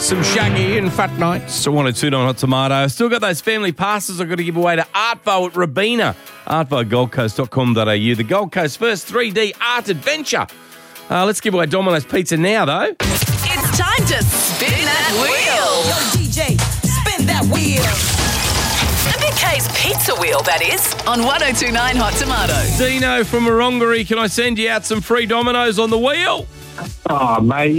Some Shaggy and Fat Nights. So 102.9 Hot Tomato. Still got those family passes I've got to give away to Artvo at Robina. ArtvoGoldCoast.com.au. The Gold Coast first 3D art adventure. Let's give away Domino's Pizza now, though. It's time to spin that wheel. Yo, DJ, spin that wheel. The Big K's Pizza Wheel, that is, on 102.9 Hot Tomato. Dino from Wurundjeri, can I send you out some free Domino's on the wheel? Oh, mate,